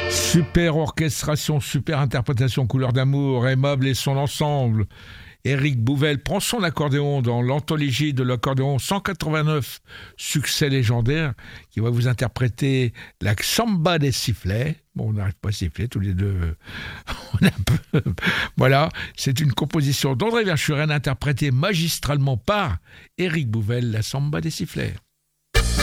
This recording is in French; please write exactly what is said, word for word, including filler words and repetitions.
Super orchestration, super interprétation, Couleur d'amour, Aimable et son ensemble. Éric Bouvel prend son accordéon dans l'anthologie de l'accordéon cent quatre-vingt-neuf, succès légendaire, qui va vous interpréter la Samba des sifflets. Bon, on n'arrive pas à siffler tous les deux. On est un peu... Voilà, c'est une composition d'André Verschuren interprétée magistralement par Éric Bouvel, la Samba des sifflets.